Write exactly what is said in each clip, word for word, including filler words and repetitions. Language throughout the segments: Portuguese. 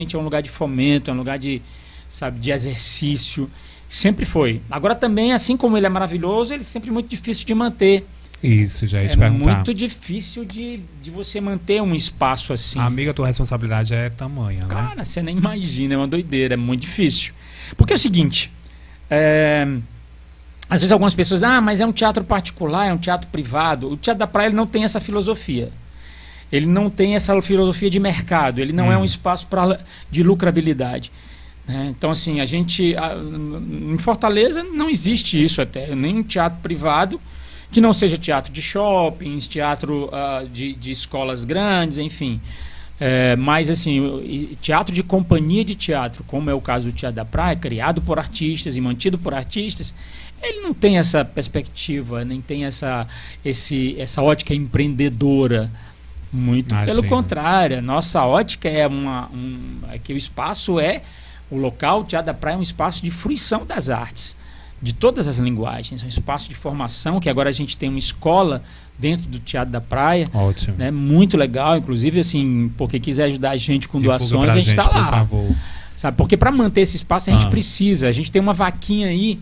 é um lugar de fomento, é um lugar de, sabe, de exercício. Sempre foi. Agora também, assim como ele é maravilhoso, ele é sempre muito difícil de manter. Isso, já ia te É perguntar. muito difícil de, de você manter um espaço assim. Amiga, a tua responsabilidade é tamanha, né? Cara, você nem imagina, é uma doideira, é muito difícil. Porque é o seguinte, é, às vezes algumas pessoas, ah, mas é um teatro particular, é um teatro privado. O Teatro da Praia ele não tem essa filosofia. Ele não tem essa filosofia de mercado, ele não hum. é um espaço pra, de lucrabilidade. Né? Então, assim, a gente... A, em Fortaleza não existe isso até, nem um teatro privado que não seja teatro de shoppings, teatro uh, de, de escolas grandes, enfim. É, mas, assim, teatro de companhia de teatro, como é o caso do Teatro da Praia, criado por artistas e mantido por artistas, ele não tem essa perspectiva, nem tem essa, esse, essa ótica empreendedora. Muito Imagina. Pelo contrário, a nossa ótica é, uma, um, é que o espaço é, o local, o Teatro da Praia é um espaço de fruição das artes, de todas as linguagens, é um espaço de formação, que agora a gente tem uma escola dentro do Teatro da Praia. Ótimo. Né, muito legal, inclusive, assim, porque quiser ajudar a gente com Divulga doações, pra a gente está lá. por favor. Sabe? Porque para manter esse espaço a gente Ah. precisa, a gente tem uma vaquinha aí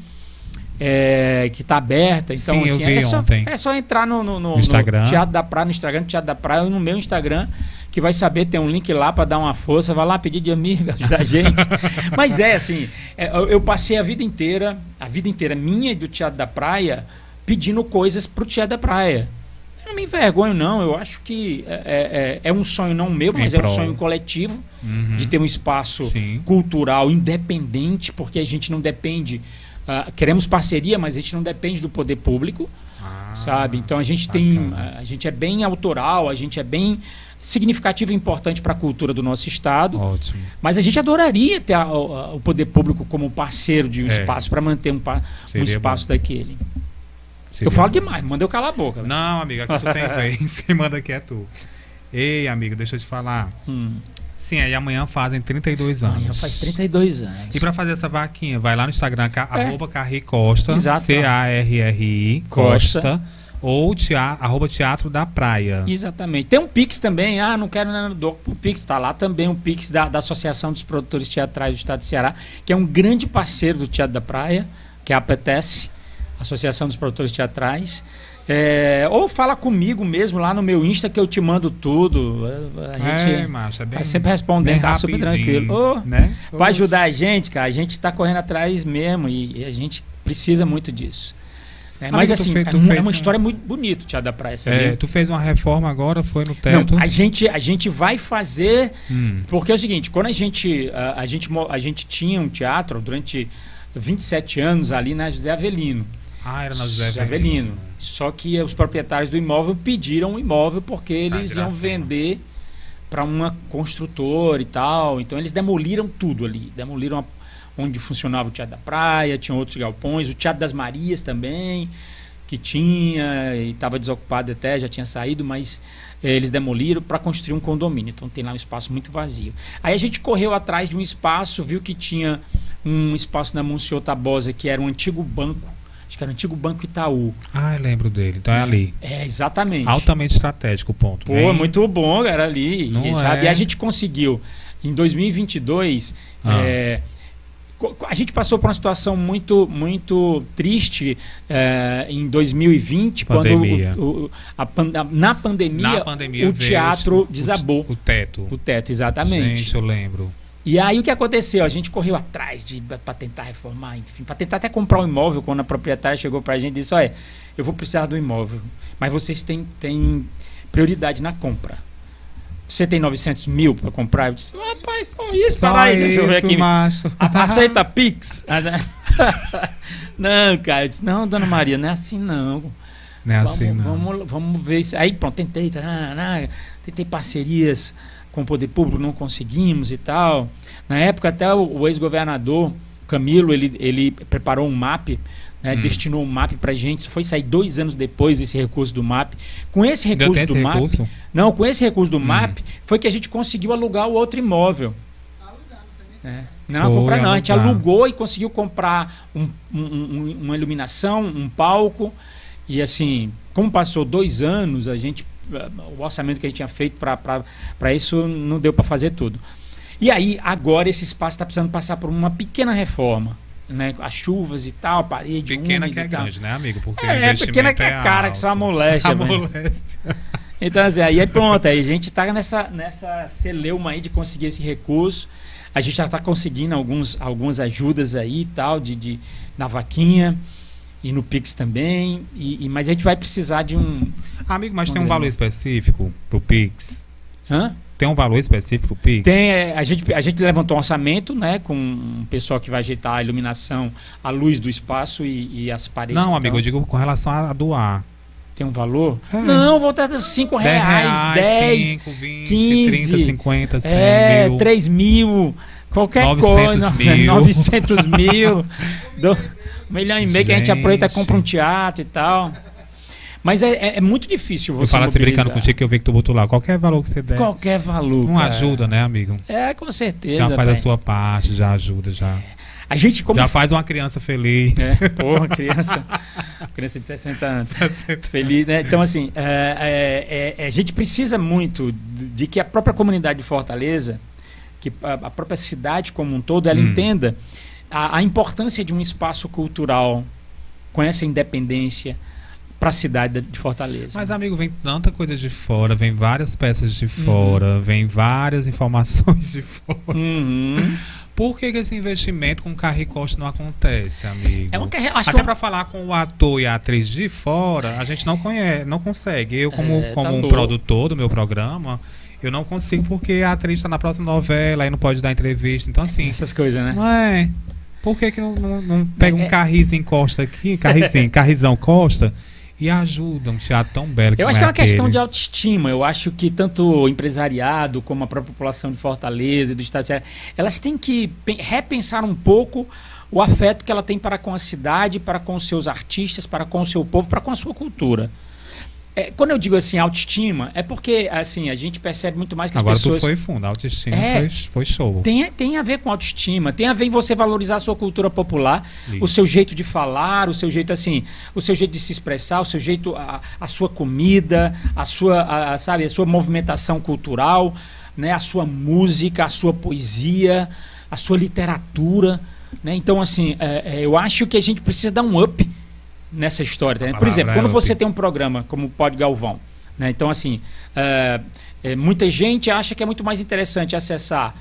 é, que está aberta, então Sim, assim, eu vi é, só, ontem. é só entrar no, no, no, No Instagram. no Teatro da Praia, no Instagram, no Teatro da Praia, ou no meu Instagram, que vai saber, tem um link lá para dar uma força, vai lá pedir de amigo, ajudar a gente. Mas é assim, é, eu, eu passei a vida inteira, a vida inteira minha e do Teatro da Praia, pedindo coisas pro Teatro da Praia. Eu não me envergonho, não. Eu acho que é, é, é um sonho não meu, mas Em é um prol. sonho coletivo Uhum. de ter um espaço Sim. cultural independente, porque a gente não depende. Uh, queremos parceria, mas a gente não depende do poder público, Ah, sabe? Então a gente tem, bacana. a gente é bem autoral, a gente é bem significativo e importante para a cultura do nosso estado. Ótimo. Mas a gente adoraria ter a, a, o poder público como parceiro de um É. espaço para manter um, pa, um Seria espaço bom. daquele. Seria Eu falo bom. demais, manda eu calar a boca. Não, amiga, aqui tu tem vez. Quem manda aqui é tu. Ei, amigo, deixa eu te falar. Hum. Sim, aí amanhã fazem trinta e dois anos. Amanhã faz trinta e dois anos. E pra fazer essa vaquinha, vai lá no Instagram, ca- É. arroba Carri Costa, Exato. C A R R I Costa. Costa, ou tea, arroba Teatro da Praia. Exatamente. Tem um Pix também, ah, não quero nada do o Pix, está lá também um Pix da, da Associação dos Produtores Teatrais do Estado do Ceará, que é um grande parceiro do Teatro da Praia, que é a APETES, Associação dos Produtores Teatrais. É, ou fala comigo mesmo lá no meu Insta que eu te mando tudo. A gente é, macho, é bem, tá sempre respondendo, bem tá super rapidinho, tranquilo. Ô, né? vai ajudar a gente, cara. A gente está correndo atrás mesmo e, e a gente precisa muito disso. É, Amigo, mas tu assim, fez- é, tu uma, fez é uma um- história muito bonita, o Teatro da Praia, sabia? É, tu fez uma reforma agora, foi no teto? Não, a gente, a gente vai fazer, Hum. porque é o seguinte, quando a gente, a, a gente, mo- a gente tinha um teatro durante vinte e sete anos ali na José Avelino. Ah, era na José José Avelino. Avelino. Só que os proprietários do imóvel pediram o imóvel porque eles Ah, iam Iracema. vender para uma construtora e tal. Então eles demoliram tudo ali. Demoliram a, onde funcionava o Teatro da Praia, tinha outros galpões, o Teatro das Marias também, que tinha e estava desocupado até, já tinha saído, mas eh, eles demoliram para construir um condomínio. Então tem lá um espaço muito vazio. Aí a gente correu atrás de um espaço, viu que tinha um espaço na Monsenhor Tabosa, que era um antigo banco, acho que era o antigo Banco Itaú. Ah, eu lembro dele. Então é ali. É, exatamente. Altamente estratégico o ponto. Pô, Bem- muito bom, era ali. Não E, sabe? é? E a gente conseguiu, em dois mil e vinte e dois, Ah. é, co- a gente passou por uma situação muito, muito triste é, em dois mil e vinte, Pandemia. quando o, o- a pan- a- na, pandemia, Na pandemia o veio teatro o- desabou. O teto. O teto, exatamente. Gente, eu lembro. E aí o que aconteceu? A gente correu atrás de para tentar reformar, enfim, para tentar até comprar um imóvel, quando a proprietária chegou para a gente e disse, olha, eu vou precisar do imóvel, mas vocês têm, têm prioridade na compra. Você tem novecentos mil para comprar? Eu disse, rapaz, só isso, Só para aí, deixa eu ver isso, aqui. macho. A- Aceita Pix? Não, cara, eu disse, não, dona Maria, não é assim não. Não é Vamos, assim, não. vamos, vamos ver isso. Aí, pronto, tentei, tá, tá, tá, tentei parcerias com o poder público, não conseguimos e tal. Na época, até o, o ex-governador Camilo, ele, ele preparou um mapa, né, Hum. destinou um mapa pra gente. Isso foi sair dois anos depois esse recurso do mapa. Com esse Ainda recurso tem do esse mapa, recurso? não, com esse recurso do Hum. mapa, foi que a gente conseguiu alugar o outro imóvel. É. Não, Foi comprar não, a gente alugar. alugou e conseguiu comprar um- um- um- uma iluminação, um palco. E assim, como passou dois anos, a gente, o orçamento que a gente tinha feito para isso não deu para fazer tudo. E aí, agora, esse espaço está precisando passar por uma pequena reforma. Né? As chuvas e tal, a parede pequena úmida que é e tal. grande, né, amigo? Porque é, pequena que é, é cara, que só amolece. Amolece. Então, assim, aí pronto, aí a gente tá nessa, nessa celeuma aí de conseguir esse recurso. A gente já está conseguindo alguns, algumas ajudas aí e tal, de, de, na vaquinha e no Pix também. E, e, mas a gente vai precisar de um... Amigo, mas um tem um valor específico pro Pix? Hã? Tem um valor específico pro Pix? Tem, é, a, gente, a gente levantou um orçamento, né, com um pessoal que vai ajeitar a iluminação, a luz do espaço e, e as paredes. Não, amigo, então, eu digo com relação a doar. Tem um valor? É. Não, vou dar cinco reais, dez, cinco, vinte, quinze, trinta, cinquenta, cem, é, mil. três mil, qualquer novecentos coisa. mil. novecentos mil. Do, um milhão e meio que a gente aproveita e compra um teatro e tal. Mas é, é, é muito difícil você Eu falo assim, mobilizar. brincando contigo, que eu vi que tu botou lá. Qualquer valor que você der. Qualquer valor. Não cara. ajuda, né, amigo? É, com certeza. Já faz bem. a sua parte, já ajuda, já. A gente como já faz uma criança feliz. É, porra, criança. Criança de sessenta anos. Feliz, né? Então, assim, é, é, é, a gente precisa muito de que a própria comunidade de Fortaleza, que a, a própria cidade como um todo, ela Hum. entenda a, a importância de um espaço cultural com essa independência para a cidade de Fortaleza. Mas, amigo, vem tanta coisa de fora, vem várias peças de fora, uhum. vem várias informações de fora. Uhum. Por que, que esse investimento com Carrie Costa não acontece, amigo? É uma, acho Até que para falar com o ator e a atriz de fora, a gente não conhece, não consegue. Eu, como, é, como tá um louco. produtor do meu programa, eu não consigo porque a atriz está na próxima novela e não pode dar entrevista. Então, assim... Essas coisas, né? Não é... Por que, que não, não, não pega é, um Carrizinho Costa aqui, Carrizinho, Carrizão Costa... E ajuda um teatro tão belo que Eu acho é que é uma aquele. questão de autoestima. Eu acho que tanto o empresariado como a própria população de Fortaleza e do Estado de Ceará, elas têm que repensar um pouco o afeto que ela tem para com a cidade, para com os seus artistas, para com o seu povo, para com a sua cultura. É, quando eu digo assim, autoestima, é porque assim, a gente percebe muito mais que Agora as pessoas... Agora tu foi fundo, a autoestima é, foi, foi show. Tem, tem a ver com autoestima, tem a ver em você valorizar a sua cultura popular, Isso. o seu jeito de falar, o seu jeito assim, o seu jeito de se expressar, o seu jeito, a, a sua comida, a sua, a, sabe, a sua movimentação cultural, né, a sua música, a sua poesia, a sua literatura, né? Então assim, é, é, eu acho que a gente precisa dar um up nessa história. Né? Por exemplo, quando você tem um programa como o Pod Galvão, né? Então assim, uh, é, muita gente acha que é muito mais interessante acessar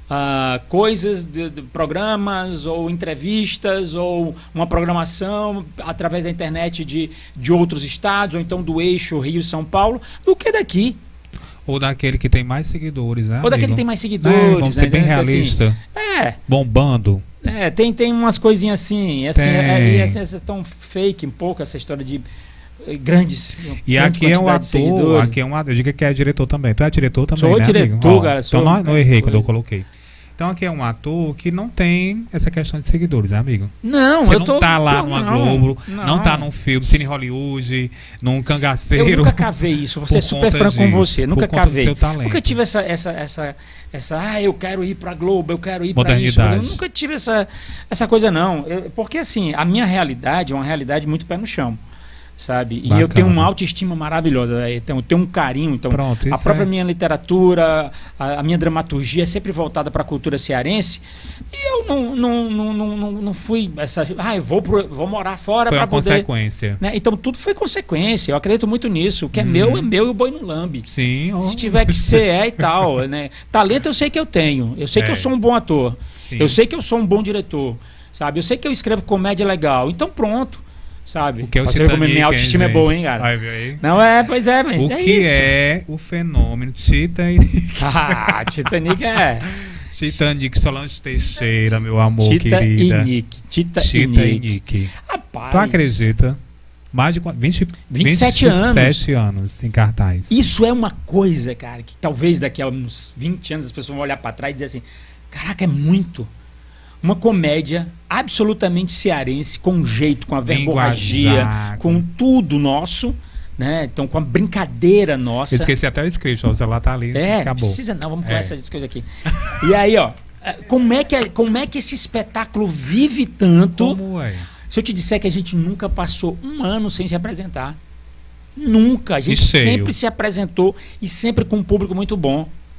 uh, coisas de, de programas ou entrevistas ou uma programação através da internet de, de outros estados ou então do eixo Rio-São Paulo do que daqui. Ou daquele que tem mais seguidores, né? Ou daquele amigo? que tem mais seguidores. É, vamos ser né? bem Então, realista. Assim, é. Bombando. É, tem, tem umas coisinhas assim, assim, é, é, assim, é tão fake um pouco essa história de eh, grandes E grande aqui é um quantidade de ator, seguidores. aqui é um ator, eu digo que é diretor também. Tu é diretor também, Sou né, diretor, amigo? cara, Ó, sou então não, não errei quando eu coisa. coloquei. Então aqui é um ator que não tem essa questão de seguidores, né, amigo? Não, Você eu não tô, tá lá tô, numa não, Globo, não. não tá num filme, Cine Hollywood, num cangaceiro. Eu nunca cavei isso, vou ser por super conta franco com disso, você, por nunca conta do cavei. seu talento. Nunca tive essa, essa, essa, essa, ah, eu quero ir pra Globo, eu quero ir pra isso. Modernidade. Eu nunca tive essa, essa coisa, não. Eu, porque, assim, a minha realidade é uma realidade muito pé no chão, sabe? E Bacana. eu tenho uma autoestima maravilhosa, eu tenho, eu tenho um carinho. Então, Pronto, a isso própria é- minha literatura, a, a minha dramaturgia é sempre voltada para a cultura cearense. E eu não, não, não, não, não, não fui essa, ah, eu vou, pro, vou morar fora Foi para uma poder... consequência. Né? Então tudo foi consequência, eu acredito muito nisso. O que é meu é meu e o boi não lambe. Sim. Se ó. tiver que ser, é e tal. Né? Talento eu sei que eu tenho, eu sei É. que eu sou um bom ator, Sim. eu sei que eu sou um bom diretor, sabe? Eu sei que eu escrevo comédia legal, então pronto, sabe? O que é o Pra você ver como Titanic, minha autoestima hein, é boa, gente? hein, cara? Vai ver aí. Não é, pois é, mas O é que isso. é o fenômeno Titanic? Ah, Titanic é... Titanic, Solange Teixeira, meu amor, Tita querida. e Nick. Tita, Tita e e Nick. Nick. Rapaz. Tu acredita? Mais de quanto? vinte, vinte e sete anos. vinte e sete anos em cartaz. Isso é uma coisa, cara, que talvez daqui a uns vinte anos as pessoas vão olhar pra trás e dizer assim, caraca, é muito. Uma comédia absolutamente cearense, com jeito, com a verborragia, Linguajar. com tudo nosso, né? Então, com a brincadeira nossa. Esqueci até o script, ó, o celular tá ali, É, não acabou. precisa não, vamos É. com essas coisas aqui. E aí, ó, como é, que, como é que esse espetáculo vive tanto? Como é? Se eu te disser que a gente nunca passou um ano sem se apresentar. Nunca. A gente E cheio. sempre se apresentou e sempre com um público muito bom.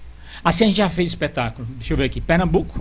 Assim a gente já fez espetáculo. Deixa eu ver aqui. Pernambuco,